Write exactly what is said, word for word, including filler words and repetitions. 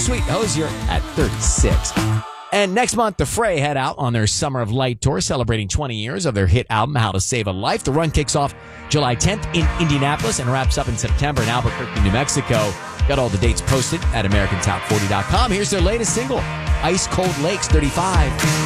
Sweet Hosier at thirty-six. And next month, the Fray head out on their Summer of Light tour, celebrating twenty years of their hit album, How to Save a Life. The run kicks off July tenth in Indianapolis and wraps up in September in Albuquerque, New Mexico. Got all the dates posted at American Top forty dot com. Here's their latest single, Ice Cold Lakes thirty-five.